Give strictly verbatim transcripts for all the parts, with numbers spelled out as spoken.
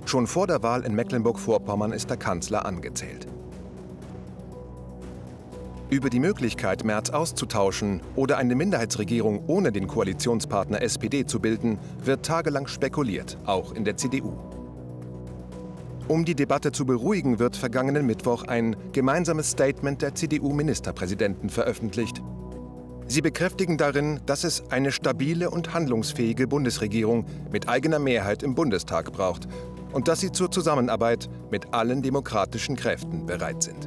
Schon vor der Wahl in Mecklenburg-Vorpommern ist der Kanzler angezählt. Über die Möglichkeit, Merz auszutauschen oder eine Minderheitsregierung ohne den Koalitionspartner S P D zu bilden, wird tagelang spekuliert, auch in der C D U. Um die Debatte zu beruhigen, wird vergangenen Mittwoch ein gemeinsames Statement der C D U-Ministerpräsidenten veröffentlicht. Sie bekräftigen darin, dass es eine stabile und handlungsfähige Bundesregierung mit eigener Mehrheit im Bundestag braucht und dass sie zur Zusammenarbeit mit allen demokratischen Kräften bereit sind.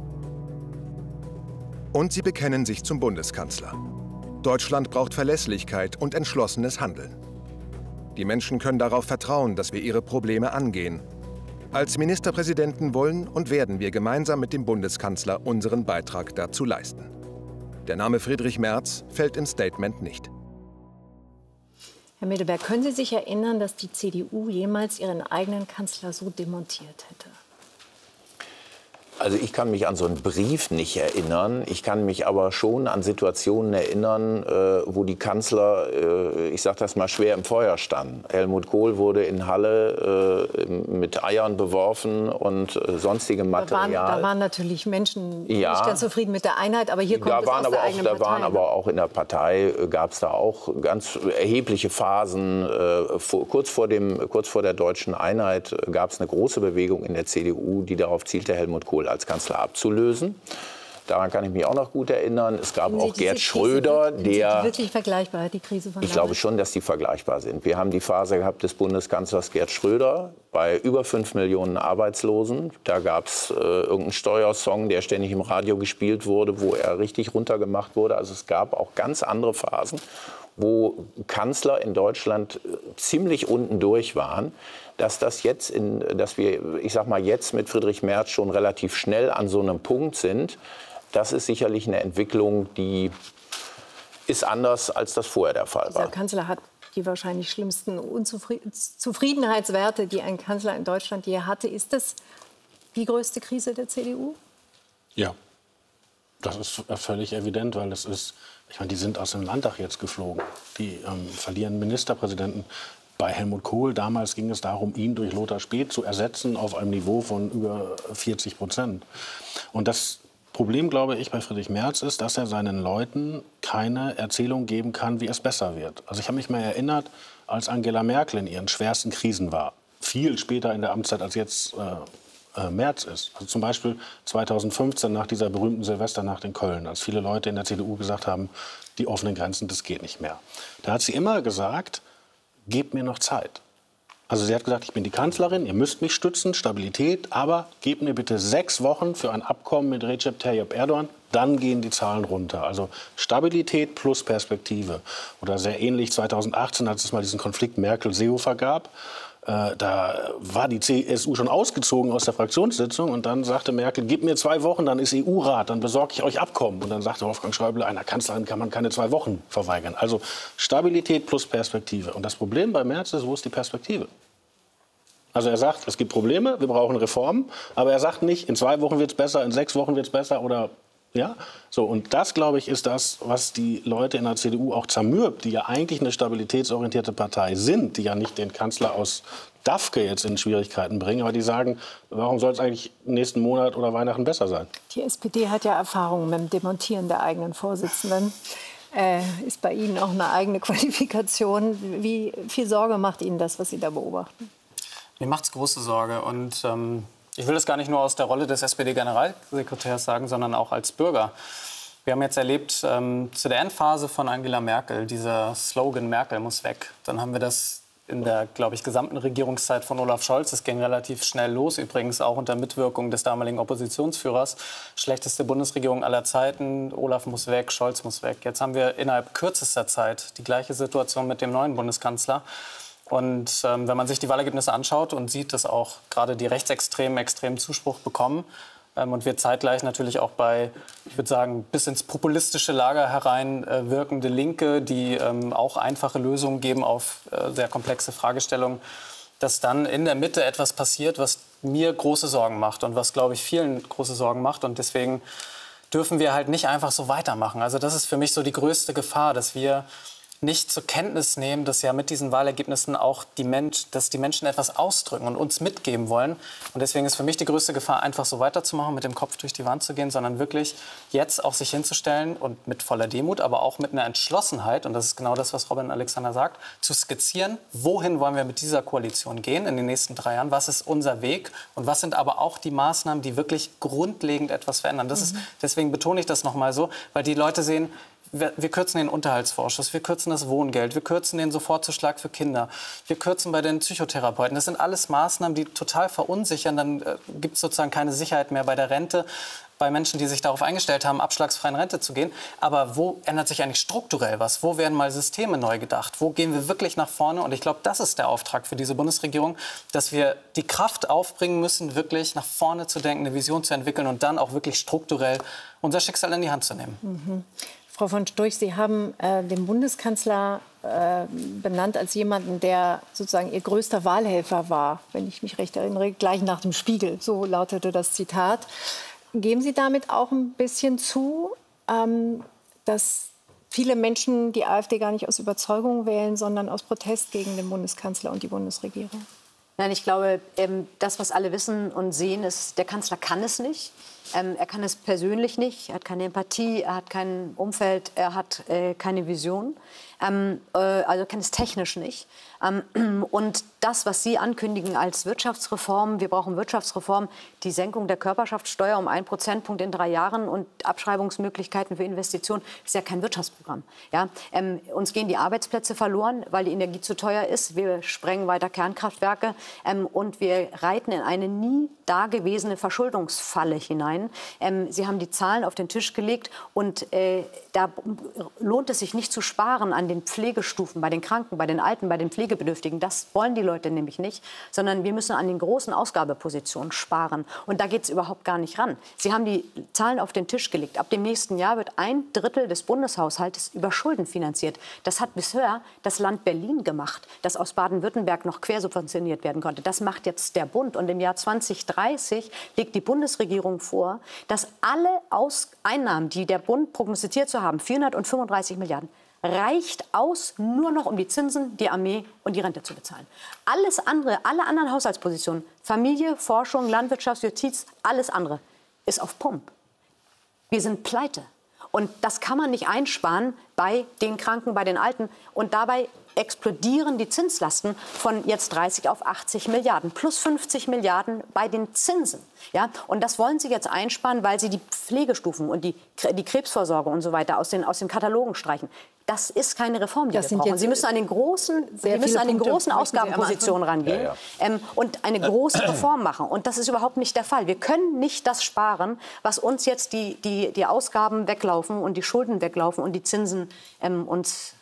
Und sie bekennen sich zum Bundeskanzler. Deutschland braucht Verlässlichkeit und entschlossenes Handeln. Die Menschen können darauf vertrauen, dass wir ihre Probleme angehen. Als Ministerpräsidenten wollen und werden wir gemeinsam mit dem Bundeskanzler unseren Beitrag dazu leisten. Der Name Friedrich Merz fällt im Statement nicht. Herr Medelberg, können Sie sich erinnern, dass die C D U jemals ihren eigenen Kanzler so demontiert hätte? Also ich kann mich an so einen Brief nicht erinnern. Ich kann mich aber schon an Situationen erinnern, äh, wo die Kanzler, äh, ich sage das mal, schwer im Feuer standen. Helmut Kohl wurde in Halle äh, mit Eiern beworfen und äh, sonstigem Material. Da waren, da waren natürlich Menschen ja, nicht ganz zufrieden mit der Einheit, aber hier kommt da es waren aus aber der auch, eigenen Da Partei, waren ne? aber auch in der Partei, äh, gab es da auch ganz erhebliche Phasen. Äh, vor, kurz, vor dem, kurz vor der deutschen Einheit äh, gab es eine große Bewegung in der C D U, die darauf zielte, Helmut Kohl als Kanzler abzulösen. Daran kann ich mich auch noch gut erinnern. Es gab auch Gerd Schröder, der... Sind die wirklich vergleichbar, die Krise von Ich glaube schon, dass die vergleichbar sind. Wir haben die Phase gehabt des Bundeskanzlers Gerd Schröder bei über fünf Millionen Arbeitslosen. Da gab es äh, irgendeinen Steuersong, der ständig im Radio gespielt wurde, wo er richtig runtergemacht wurde. Also es gab auch ganz andere Phasen, wo Kanzler in Deutschland ziemlich unten durch waren. Dass das jetzt, in, dass wir, ich sag mal, jetzt mit Friedrich Merz schon relativ schnell an so einem Punkt sind, das ist sicherlich eine Entwicklung, die ist anders, als das vorher der Fall war. Der Kanzler hat die wahrscheinlich schlimmsten Unzufriedenheitswerte, die ein Kanzler in Deutschland je hatte. Ist das die größte Krise der C D U? Ja, das ist völlig evident, weil es ist, ich meine, die sind aus dem Landtag jetzt geflogen. Die ähm, verlieren Ministerpräsidenten. Bei Helmut Kohl damals ging es darum, ihn durch Lothar Späth zu ersetzen auf einem Niveau von über vierzig Prozent. Und das Problem, glaube ich, bei Friedrich Merz ist, dass er seinen Leuten keine Erzählung geben kann, wie es besser wird. Also ich habe mich mal erinnert, als Angela Merkel in ihren schwersten Krisen war, viel später in der Amtszeit als jetzt äh, äh, Merz ist. Also zum Beispiel zweitausendfünfzehn nach dieser berühmten Silvesternacht in Köln, als viele Leute in der C D U gesagt haben, die offenen Grenzen, das geht nicht mehr. Da hat sie immer gesagt, gebt mir noch Zeit. Also sie hat gesagt, ich bin die Kanzlerin, ihr müsst mich stützen, Stabilität, aber gebt mir bitte sechs Wochen für ein Abkommen mit Recep Tayyip Erdogan, dann gehen die Zahlen runter. Also Stabilität plus Perspektive. Oder sehr ähnlich zweitausendachtzehn, als es mal diesen Konflikt Merkel-Seehofer gab. Äh, da war die C S U schon ausgezogen aus der Fraktionssitzung und dann sagte Merkel, gebt mir zwei Wochen, dann ist E U-Rat, dann besorge ich euch Abkommen. Und dann sagte Wolfgang Schäuble, einer Kanzlerin kann man keine zwei Wochen verweigern. Also Stabilität plus Perspektive. Und das Problem bei Merz ist, wo ist die Perspektive? Also er sagt, es gibt Probleme, wir brauchen Reformen, aber er sagt nicht, in zwei Wochen wird es besser, in sechs Wochen wird es besser oder... Ja, so, und das, glaube ich, ist das, was die Leute in der C D U auch zermürbt, die ja eigentlich eine stabilitätsorientierte Partei sind, die ja nicht den Kanzler aus Dafke jetzt in Schwierigkeiten bringen, aber die sagen, warum soll es eigentlich nächsten Monat oder Weihnachten besser sein? Die S P D hat ja Erfahrung mit dem Demontieren der eigenen Vorsitzenden. Äh, ist bei Ihnen auch eine eigene Qualifikation. Wie viel Sorge macht Ihnen das, was Sie da beobachten? Mir macht es große Sorge und... Ähm Ich will das gar nicht nur aus der Rolle des S P D-Generalsekretärs sagen, sondern auch als Bürger. Wir haben jetzt erlebt, ähm, zu der Endphase von Angela Merkel, dieser Slogan «Merkel muss weg». Dann haben wir das in der, glaube ich, gesamten Regierungszeit von Olaf Scholz. Das ging relativ schnell los, übrigens auch unter Mitwirkung des damaligen Oppositionsführers. Schlechteste Bundesregierung aller Zeiten, Olaf muss weg, Scholz muss weg. Jetzt haben wir innerhalb kürzester Zeit die gleiche Situation mit dem neuen Bundeskanzler. Und ähm, wenn man sich die Wahlergebnisse anschaut und sieht, dass auch gerade die Rechtsextremen extremen Zuspruch bekommen ähm, und wir zeitgleich natürlich auch bei, ich würde sagen, bis ins populistische Lager herein äh, wirkende Linke, die ähm, auch einfache Lösungen geben auf äh, sehr komplexe Fragestellungen, dass dann in der Mitte etwas passiert, was mir große Sorgen macht und was, glaube ich, vielen große Sorgen macht. Und deswegen dürfen wir halt nicht einfach so weitermachen. Also das ist für mich so die größte Gefahr, dass wir nicht zur Kenntnis nehmen, dass ja mit diesen Wahlergebnissen auch die, Mensch, dass die Menschen etwas ausdrücken und uns mitgeben wollen. Und deswegen ist für mich die größte Gefahr, einfach so weiterzumachen, mit dem Kopf durch die Wand zu gehen, sondern wirklich jetzt auch sich hinzustellen und mit voller Demut, aber auch mit einer Entschlossenheit, und das ist genau das, was Robin Alexander sagt, zu skizzieren, wohin wollen wir mit dieser Koalition gehen in den nächsten drei Jahren, was ist unser Weg und was sind aber auch die Maßnahmen, die wirklich grundlegend etwas verändern. Das ist, deswegen betone ich das noch mal so, weil die Leute sehen, Wir, wir kürzen den Unterhaltsvorschuss, wir kürzen das Wohngeld, wir kürzen den Sofortzuschlag für Kinder, wir kürzen bei den Psychotherapeuten. Das sind alles Maßnahmen, die total verunsichern. Dann äh, gibt es sozusagen keine Sicherheit mehr bei der Rente, bei Menschen, die sich darauf eingestellt haben, abschlagsfrei in Rente zu gehen. Aber wo ändert sich eigentlich strukturell was? Wo werden mal Systeme neu gedacht? Wo gehen wir wirklich nach vorne? Und ich glaube, das ist der Auftrag für diese Bundesregierung, dass wir die Kraft aufbringen müssen, wirklich nach vorne zu denken, eine Vision zu entwickeln und dann auch wirklich strukturell unser Schicksal in die Hand zu nehmen. Mhm. Frau von Storch, Sie haben äh, den Bundeskanzler äh, benannt als jemanden, der sozusagen Ihr größter Wahlhelfer war, wenn ich mich recht erinnere, gleich nach dem Spiegel. So lautete das Zitat. Geben Sie damit auch ein bisschen zu, ähm, dass viele Menschen die AfD gar nicht aus Überzeugung wählen, sondern aus Protest gegen den Bundeskanzler und die Bundesregierung? Nein, ich glaube, ähm, das, was alle wissen und sehen, ist, der Kanzler kann es nicht. Ähm, er kann es persönlich nicht. Er hat keine Empathie, er hat kein Umfeld, er hat äh, keine Vision. Ähm, äh, also kann es technisch nicht. Ähm, und das, was Sie ankündigen als Wirtschaftsreform, wir brauchen Wirtschaftsreform, die Senkung der Körperschaftssteuer um einen Prozentpunkt in drei Jahren und Abschreibungsmöglichkeiten für Investitionen, ist ja kein Wirtschaftsprogramm. Ja? Ähm, uns gehen die Arbeitsplätze verloren, weil die Energie zu teuer ist. Wir sprengen weiter Kernkraftwerke ähm, und wir reiten in eine nie dagewesene Verschuldungsfalle hinein. Ähm, Sie haben die Zahlen auf den Tisch gelegt und äh, da lohnt es sich nicht zu sparen an den Pflegestufen, bei den Kranken, bei den Alten, bei den Pflegebedürftigen. Das wollen die Leute nämlich nicht, sondern wir müssen an den großen Ausgabepositionen sparen. Und da geht es überhaupt gar nicht ran. Sie haben die Zahlen auf den Tisch gelegt. Ab dem nächsten Jahr wird ein Drittel des Bundeshaushaltes über Schulden finanziert. Das hat bisher das Land Berlin gemacht, das aus Baden-Württemberg noch quersubventioniert werden konnte. Das macht jetzt der Bund. Und im Jahr zwanzig dreißig legt die Bundesregierung vor, dass alle Aus- Einnahmen, die der Bund prognostiziert zu haben, vierhundertfünfunddreißig Milliarden, reicht aus, nur noch um die Zinsen, die Armee und die Rente zu bezahlen. Alles andere, alle anderen Haushaltspositionen, Familie, Forschung, Landwirtschaft, Justiz, alles andere ist auf Pump. Wir sind pleite. Und das kann man nicht einsparen bei den Kranken, bei den Alten. Und dabei explodieren die Zinslasten von jetzt dreißig auf achtzig Milliarden. Plus fünfzig Milliarden bei den Zinsen. Ja? Und das wollen Sie jetzt einsparen, weil Sie die Pflegestufen und die, die Krebsvorsorge und so weiter aus den, aus den Katalogen streichen. Das ist keine Reform, die das wir brauchen. Sie müssen an den großen, Sie müssen an den großen Ausgabenpositionen rangehen, ja, ja. Ähm, und eine große Reform machen. Und das ist überhaupt nicht der Fall. Wir können nicht das sparen, was uns jetzt die, die, die Ausgaben weglaufen und die Schulden weglaufen und die Zinsen ähm, uns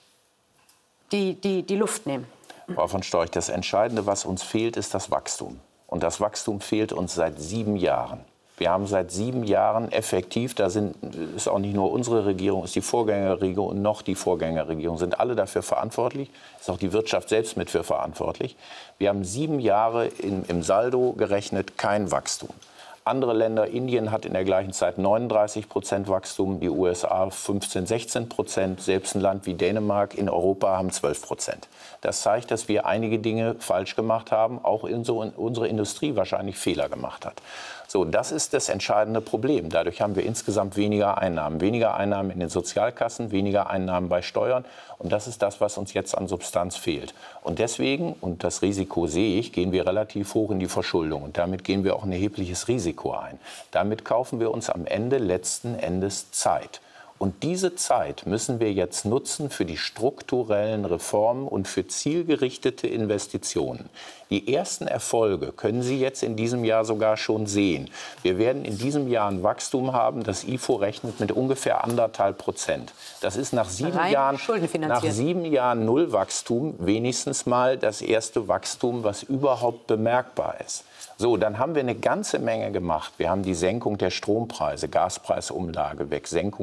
die, die, die Luft nehmen. Frau von Storch, das Entscheidende, was uns fehlt, ist das Wachstum. Und das Wachstum fehlt uns seit sieben Jahren. Wir haben seit sieben Jahren effektiv, da sind, ist auch nicht nur unsere Regierung, ist die Vorgängerregierung und noch die Vorgängerregierung, sind alle dafür verantwortlich, ist auch die Wirtschaft selbst mit für verantwortlich. Wir haben sieben Jahre in, im Saldo gerechnet kein Wachstum. Andere Länder, Indien hat in der gleichen Zeit neununddreißig Prozent Wachstum, die U S A fünfzehn, sechzehn Prozent, selbst ein Land wie Dänemark in Europa haben zwölf Prozent. Das zeigt, dass wir einige Dinge falsch gemacht haben, auch in so in unsere Industrie wahrscheinlich Fehler gemacht hat. So, das ist das entscheidende Problem. Dadurch haben wir insgesamt weniger Einnahmen. Weniger Einnahmen in den Sozialkassen, weniger Einnahmen bei Steuern. Und das ist das, was uns jetzt an Substanz fehlt. Und deswegen, und das Risiko sehe ich, gehen wir relativ hoch in die Verschuldung. Und damit gehen wir auch ein erhebliches Risiko ein. Damit kaufen wir uns am Ende letzten Endes Zeit. Und diese Zeit müssen wir jetzt nutzen für die strukturellen Reformen und für zielgerichtete Investitionen. Die ersten Erfolge können Sie jetzt in diesem Jahr sogar schon sehen. Wir werden in diesem Jahr ein Wachstum haben, das I F O rechnet mit ungefähr anderthalb Prozent. Das ist nach sieben, Jahren, nach sieben Jahren Nullwachstum wenigstens mal das erste Wachstum, was überhaupt bemerkbar ist. So, dann haben wir eine ganze Menge gemacht. Wir haben die Senkung der Strompreise, Gaspreisumlage weg, Senkung der Strompreise.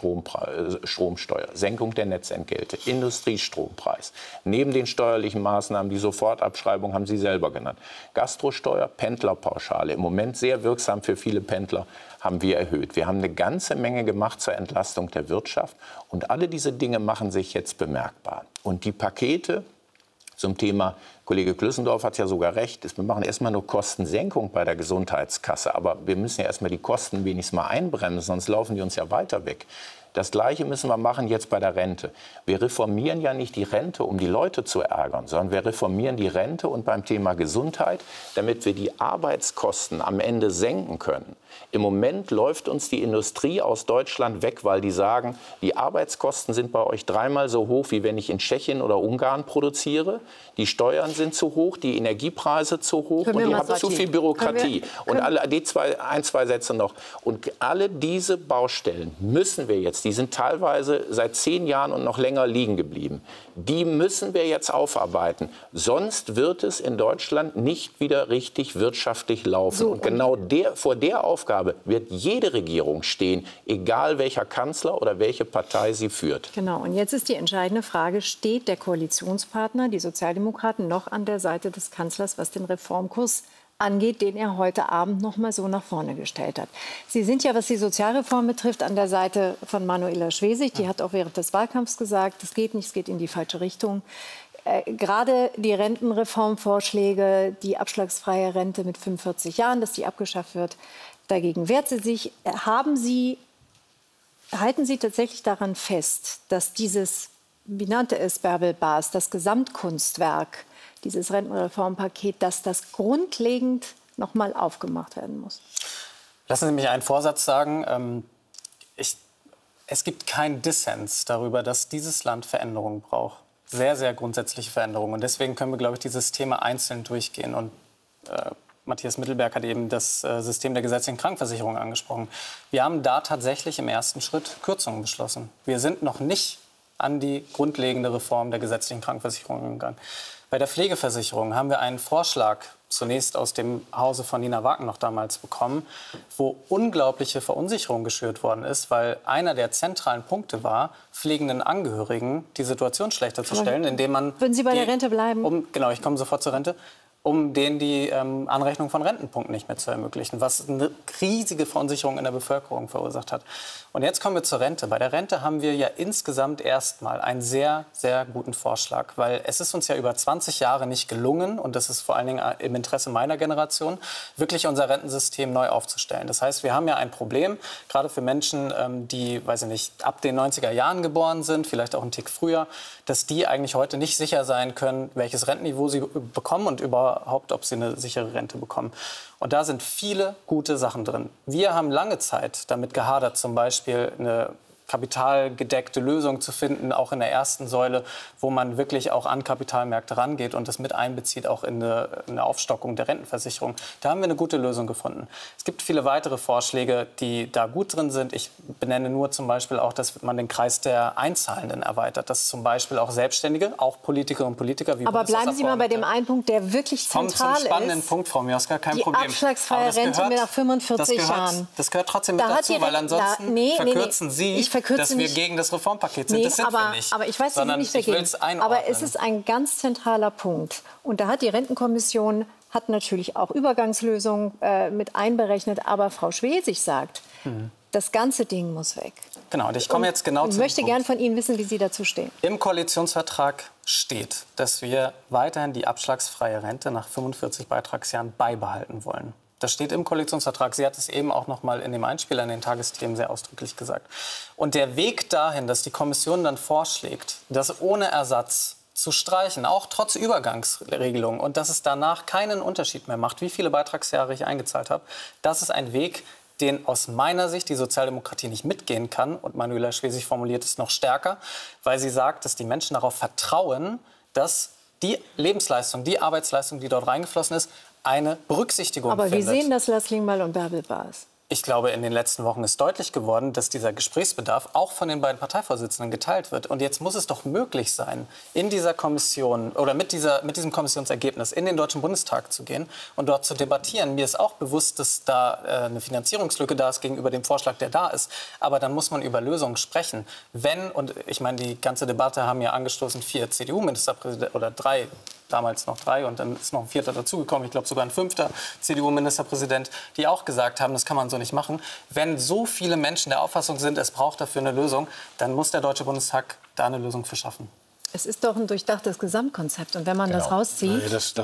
Strompreis, Stromsteuer, Senkung der Netzentgelte, Industriestrompreis. Neben den steuerlichen Maßnahmen, die Sofortabschreibung haben Sie selber genannt. Gastrosteuer, Pendlerpauschale, im Moment sehr wirksam für viele Pendler, haben wir erhöht. Wir haben eine ganze Menge gemacht zur Entlastung der Wirtschaft. Und alle diese Dinge machen sich jetzt bemerkbar. Und die Pakete zum Thema, Kollege Klüssendorf hat ja sogar recht, wir machen erstmal nur Kostensenkung bei der Gesundheitskasse. Aber wir müssen ja erstmal die Kosten wenigstens mal einbremsen, sonst laufen die uns ja weiter weg. Das Gleiche müssen wir machen jetzt bei der Rente. Wir reformieren ja nicht die Rente, um die Leute zu ärgern, sondern wir reformieren die Rente und beim Thema Gesundheit, damit wir die Arbeitskosten am Ende senken können. Im Moment läuft uns die Industrie aus Deutschland weg, weil die sagen, die Arbeitskosten sind bei euch dreimal so hoch, wie wenn ich in Tschechien oder Ungarn produziere. Die Steuern sind zu hoch, die Energiepreise zu hoch Können und wir ihr habt zu viel Bürokratie. wir, und alle, die zwei, ein, zwei Sätze noch. Und alle diese Baustellen müssen wir jetzt, die sind teilweise seit zehn Jahren und noch länger liegen geblieben, die müssen wir jetzt aufarbeiten. Sonst wird es in Deutschland nicht wieder richtig wirtschaftlich laufen. So, und genau der, vor der Aufgabe wird jede Regierung stehen, egal welcher Kanzler oder welche Partei sie führt. Genau, und jetzt ist die entscheidende Frage, steht der Koalitionspartner, die Sozialdemokraten, noch an der Seite des Kanzlers, was den Reformkurs angeht, den er heute Abend noch mal so nach vorne gestellt hat. Sie sind ja, was die Sozialreform betrifft, an der Seite von Manuela Schwesig. Die hat auch während des Wahlkampfs gesagt, es geht nicht, es geht in die falsche Richtung. Äh, gerade die Rentenreformvorschläge, die abschlagsfreie Rente mit fünfundvierzig Jahren, dass die abgeschafft wird, dagegen wehrt sie sich. Haben Sie, halten Sie tatsächlich daran fest, dass dieses, wie nannte es Bärbel Baas, das Gesamtkunstwerk, dieses Rentenreformpaket, dass das grundlegend noch mal aufgemacht werden muss? Lassen Sie mich einen Vorsatz sagen. Ähm, ich, es gibt keinen Dissens darüber, dass dieses Land Veränderungen braucht. Sehr, sehr grundsätzliche Veränderungen. Und deswegen können wir, glaube ich, dieses Thema einzeln durchgehen. Und äh, Matthias Mittelberg hat eben das äh, System der gesetzlichen Krankenversicherung angesprochen. Wir haben da tatsächlich im ersten Schritt Kürzungen beschlossen. Wir sind noch nicht an die grundlegende Reform der gesetzlichen Krankenversicherung gegangen. Bei der Pflegeversicherung haben wir einen Vorschlag, zunächst aus dem Hause von Nina Wagen noch damals bekommen, wo unglaubliche Verunsicherung geschürt worden ist, weil einer der zentralen Punkte war, pflegenden Angehörigen die Situation schlechter zu stellen, indem man... Würden Sie bei die, der Rente bleiben? Um, genau, ich komme sofort zur Rente. Um denen die ähm, Anrechnung von Rentenpunkten nicht mehr zu ermöglichen, was eine riesige Verunsicherung in der Bevölkerung verursacht hat. Und jetzt kommen wir zur Rente. Bei der Rente haben wir ja insgesamt erstmal einen sehr, sehr guten Vorschlag, weil es ist uns ja über zwanzig Jahre nicht gelungen, und das ist vor allen Dingen im Interesse meiner Generation, wirklich unser Rentensystem neu aufzustellen. Das heißt, wir haben ja ein Problem, gerade für Menschen, ähm, die, weiß ich nicht, ab den neunziger Jahren geboren sind, vielleicht auch einen Tick früher, dass die eigentlich heute nicht sicher sein können, welches Rentenniveau sie bekommen und überhaupt überhaupt, ob sie eine sichere Rente bekommen. Und da sind viele gute Sachen drin. Wir haben lange Zeit damit gehadert, zum Beispiel eine kapitalgedeckte Lösung zu finden, auch in der ersten Säule, wo man wirklich auch an Kapitalmärkte rangeht und das mit einbezieht, auch in eine, eine Aufstockung der Rentenversicherung. Da haben wir eine gute Lösung gefunden. Es gibt viele weitere Vorschläge, die da gut drin sind. Ich benenne nur zum Beispiel auch, dass man den Kreis der Einzahlenden erweitert, dass zum Beispiel auch Selbstständige, auch Politikerinnen und Politiker wie Aber bleiben Sie mal bei dem einen Punkt, der wirklich zentral ist. Zum spannenden Punkt, Frau Mioska, kein die Problem. Die abschlagsfreie Rente gehört, nach fünfundvierzig das gehört, Jahren. Das gehört trotzdem mit da dazu, weil ansonsten da, nee, verkürzen nee, nee. Sie, dass wir nicht. gegen das Reformpaket sind. Nee, das sind aber, wir nicht. aber ich weiß, Sie sind nicht dagegen. Aber es ist ein ganz zentraler Punkt. Und da hat die Rentenkommission hat natürlich auch Übergangslösungen äh, mit einberechnet. Aber Frau Schwesig sagt, mhm. das ganze Ding muss weg. Genau, und ich komme jetzt genau und zu Ich möchte gern von Ihnen wissen, wie Sie dazu stehen. Im Koalitionsvertrag steht, dass wir weiterhin die abschlagsfreie Rente nach fünfundvierzig Beitragsjahren beibehalten wollen. Das steht im Koalitionsvertrag. Sie hat es eben auch noch mal in dem Einspieler in den Tagesthemen sehr ausdrücklich gesagt. Und der Weg dahin, dass die Kommission dann vorschlägt, das ohne Ersatz zu streichen, auch trotz Übergangsregelung, und dass es danach keinen Unterschied mehr macht, wie viele Beitragsjahre ich eingezahlt habe, das ist ein Weg, den aus meiner Sicht die Sozialdemokratie nicht mitgehen kann. Und Manuela Schwesig formuliert es noch stärker, weil sie sagt, dass die Menschen darauf vertrauen, dass die Lebensleistung, die Arbeitsleistung, die dort reingeflossen ist, eine Berücksichtigung Aber findet. wie sehen das Lars Klingbeil und Bärbel Baas? ich glaube, in den letzten Wochen ist deutlich geworden, dass dieser Gesprächsbedarf auch von den beiden Parteivorsitzenden geteilt wird. Und jetzt muss es doch möglich sein, in dieser Kommission oder mit, dieser, mit diesem Kommissionsergebnis in den Deutschen Bundestag zu gehen und dort zu debattieren. Mir ist auch bewusst, dass da äh, eine Finanzierungslücke da ist gegenüber dem Vorschlag, der da ist. Aber dann muss man über Lösungen sprechen. Wenn, und ich meine, die ganze Debatte haben ja angestoßen vier C D U-Ministerpräsidenten oder drei, damals noch drei und dann ist noch ein vierter dazugekommen, ich glaube sogar ein fünfter C D U-Ministerpräsident, die auch gesagt haben, das kann man so nicht machen. Wenn so viele Menschen der Auffassung sind, es braucht dafür eine Lösung, dann muss der Deutsche Bundestag da eine Lösung für schaffen. Es ist doch ein durchdachtes Gesamtkonzept. Und wenn man Genau. das rauszieht... Nee, das, das